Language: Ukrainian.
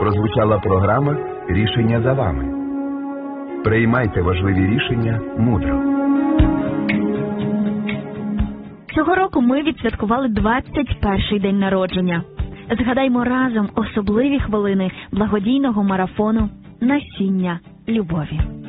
Прозвучала програма «Рішення за вами». Приймайте важливі рішення мудро. Цього року ми відсвяткували 21-й день народження. Згадаймо разом особливі хвилини благодійного марафону «Насіння любові».